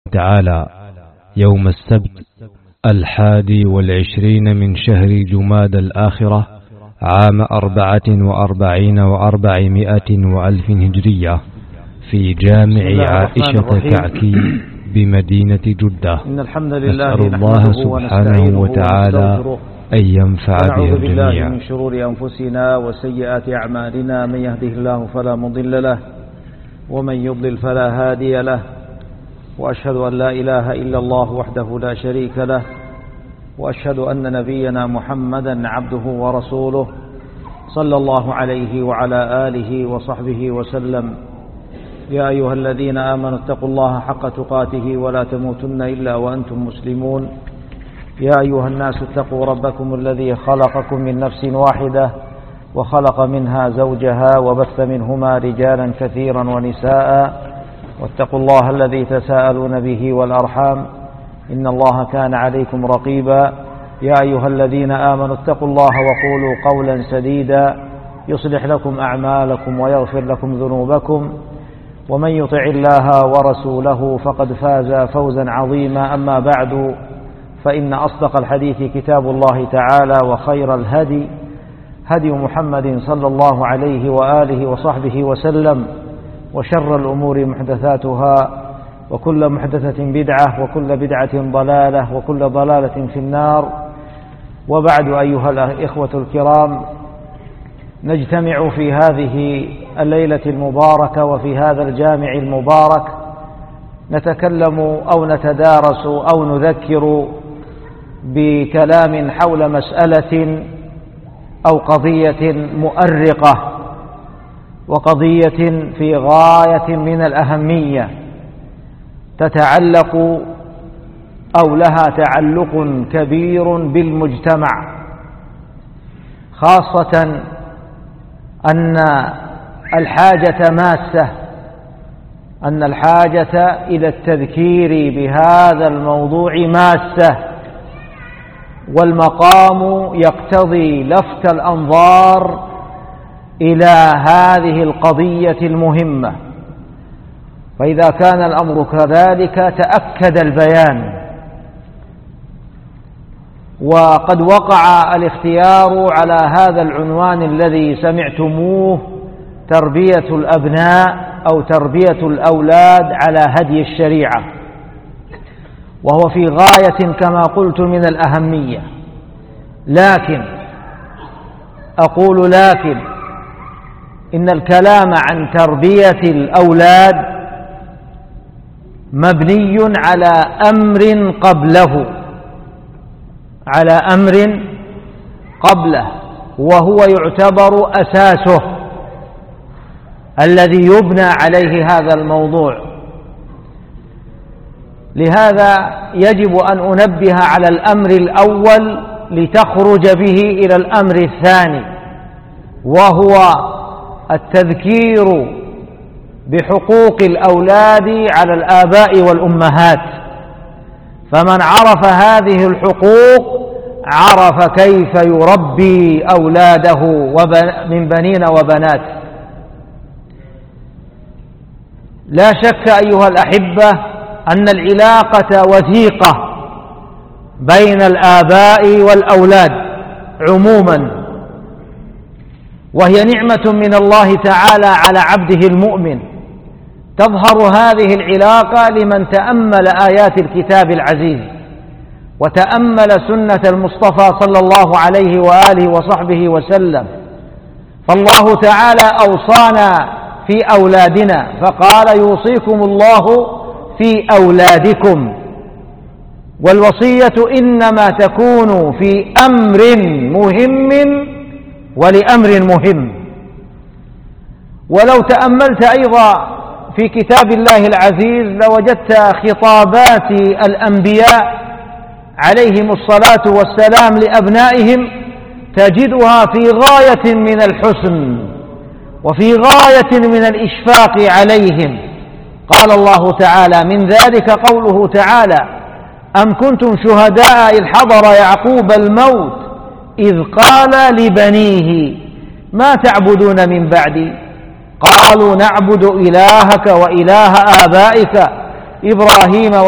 تعالى يوم السبت 21 من شهر جماد الآخرة عام 44 و400 وألف هجرية في جامع عائشة كعكي بمدينة جدة. نسأل الله سبحانه وتعالى أن ينفع به الجميع. من شرور أنفسنا وسيئات أعمالنا، من يهده الله فلا مضل له ومن يضلل فلا هادي له، وأشهد أن لا إله إلا الله وحده لا شريك له، وأشهد أن نبينا محمدا عبده ورسوله صلى الله عليه وعلى آله وصحبه وسلم. يا أيها الذين آمنوا اتقوا الله حق تقاته ولا تموتن إلا وأنتم مسلمون. يا أيها الناس اتقوا ربكم الذي خلقكم من نفس واحدة وخلق منها زوجها وبث منهما رجالا كثيرا ونساء، واتقوا الله الذي تساءلون به والأرحام إن الله كان عليكم رقيبا. يا أيها الذين آمنوا اتقوا الله وقولوا قولا سديدا يصلح لكم أعمالكم ويغفر لكم ذنوبكم، ومن يطع الله ورسوله فقد فاز فوزا عظيما. أما بعد، فإن أصدق الحديث كتاب الله تعالى، وخير الهدي هدي محمد صلى الله عليه وآله وصحبه وسلم، وشر الأمور محدثاتها، وكل محدثة بدعة، وكل بدعة ضلالة، وكل ضلالة في النار. وبعد، أيها الإخوة الكرام، نجتمع في هذه الليلة المباركة وفي هذا الجامع المبارك نتكلم أو نتدارس أو نذكر بكلام حول مسألة أو قضية مؤرقة، وقضية في غاية من الأهمية تتعلق أو لها تعلق كبير بالمجتمع، خاصة أن الحاجة ماسة، أن الحاجة إلى التذكير بهذا الموضوع ماسة، والمقام يقتضي لفت الأنظار إلى هذه القضية المهمة. فإذا كان الأمر كذلك تأكد البيان. وقد وقع الاختيار على هذا العنوان الذي سمعتموه: تربية الأبناء أو تربية الأولاد على هدي الشريعة، وهو في غاية كما قلت من الأهمية. لكن إن الكلام عن تربية الأولاد مبني على أمر قبله، وهو يعتبر أساسه الذي يبنى عليه هذا الموضوع. لهذا يجب أن أنبه على الأمر الأول لتخرج به إلى الأمر الثاني، وهو التذكير بحقوق الأولاد على الآباء والأمهات. فمن عرف هذه الحقوق عرف كيف يربي أولاده من بنين وبنات. لا شك أيها الأحبة أن العلاقة وثيقة بين الآباء والأولاد عموما، وهي نعمة من الله تعالى على عبده المؤمن. تظهر هذه العلاقة لمن تأمل آيات الكتاب العزيز وتأمل سنة المصطفى صلى الله عليه وآله وصحبه وسلم. فالله تعالى أوصانا في أولادنا فقال: يوصيكم الله في أولادكم. والوصية إنما تكون في أمر مهم ولأمر مهم. ولو تأملت أيضا في كتاب الله العزيز لوجدت خطابات الأنبياء عليهم الصلاة والسلام لأبنائهم تجدها في غاية من الحسن وفي غاية من الإشفاق عليهم. قال الله تعالى: من ذلك قوله تعالى: أم كنتم شهداء إذ حضر يعقوب الموت إذ قال لبنيه ما تعبدون من بعدي قالوا نعبد إلهك وإله آبائك إبراهيم